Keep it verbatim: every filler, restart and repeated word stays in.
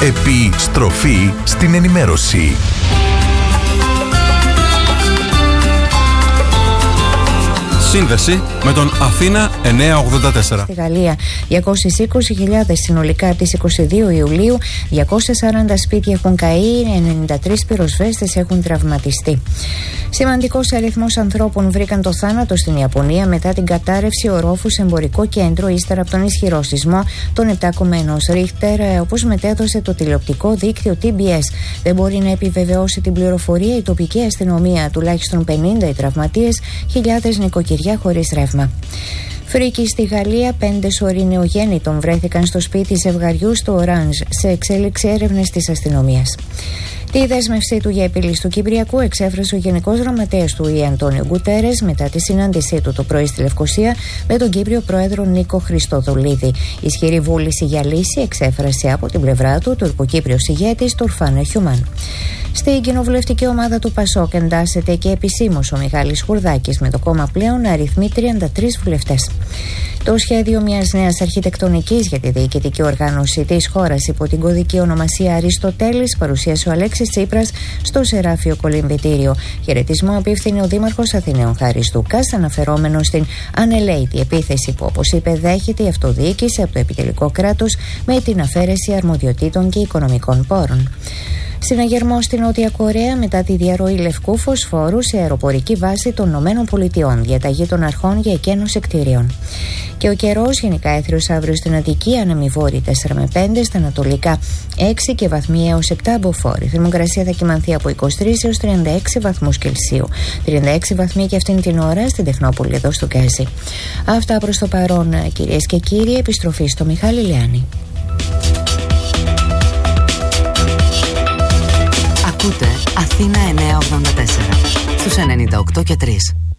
Επιστροφή στην ενημέρωση. Σύνδεση με τον Αθήνα εννιακόσια ογδόντα τέσσερα. Στη Γαλλία, διακόσιες είκοσι χιλιάδες συνολικά τις είκοσι δύο Ιουλίου, διακόσια σαράντα σπίτια έχουν καεί, ενενήντα τρεις πυροσβέστες έχουν τραυματιστεί. Σημαντικός αριθμός ανθρώπων βρήκαν το θάνατο στην Ιαπωνία μετά την κατάρρευση ορόφου σε εμπορικό κέντρο ύστερα από τον ισχυρό σεισμό των επτά κόμμα ένα Ρίχτερ, όπως μετέδωσε το τηλεοπτικό δίκτυο τι μπι ες. Δεν μπορεί να επιβεβαιώσει την πληροφορία η τοπική αστυνομία, τουλάχιστον πενήντα οι τραυματίες, χιλιάδες νοικοκυριά χωρίς ρεύμα. Φρίκη στη Γαλλία, πέντε σωροί νεογέννητων βρέθηκαν στο σπίτι ζευγαριού στο Οράνζ, σε εξέλιξη έρευνες της αστυνομίας. Τη δέσμευσή του για επίλυση του Κυπριακού εξέφρασε ο Γενικός Γραμματέας του ΟΗΕ Αντώνιο Γκουτέρες μετά τη συνάντησή του το πρωί στη Λευκοσία με τον Κύπριο Πρόεδρο Νίκο Χριστοδουλίδη. Ισχυρή βούληση για λύση εξέφρασε από την πλευρά του ο τουρκοκύπριος ηγέτης Τουρφάν Χιουμάν. Στην κοινοβουλευτική ομάδα του Πασόκ εντάσσεται και επισήμως ο Μιχάλης Χουρδάκης, με το κόμμα πλέον να αριθμεί τριάντα τρεις βουλευτές. Το σχέδιο μιας νέας αρχιτεκτονικής για τη διοικητική οργάνωση της χώρας υπό την κωδική ονομασία Αριστοτέλης παρουσίασε ο Αλέξης Τσίπρας στο Σεράφιο Κολυμβητήριο. Χαιρετισμό απίφθινε ο Δήμαρχος Αθηναίων Χάρης Δούκας, αναφερόμενο στην ανελαίτη επίθεση που, όπως είπε, δέχεται η αυτοδιοίκηση από το επιτελικό κράτος με την αφαίρεση αρμοδιοτήτων και οικονομικών πόρων. Συναγερμό στην Νότια Κορέα μετά τη διαρροή λευκού φωσφόρου σε αεροπορική βάση των ΗΠΑ, διαταγή των αρχών για εκένωση κτίριων. Και ο καιρός γενικά έθριος αύριο στην Αττική, άνεμοι βόρειοι τέσσερα με πέντε, στα ανατολικά έξι και βαθμοί έως επτά μποφόρ. Η θερμοκρασία θα κυμανθεί από είκοσι τρεις έως τριάντα έξι βαθμούς Κελσίου. τριάντα έξι βαθμοί και αυτήν την ώρα στην Τεχνόπολη εδώ στο Γκάζι. Αυτά προς το παρόν, κυρίες και κύριοι. Επιστροφή στο Μιχάλη Λιάννη. Ακούτε Αθήνα εννιακόσια ογδόντα τέσσερα στους ενενήντα οκτώ και τρία.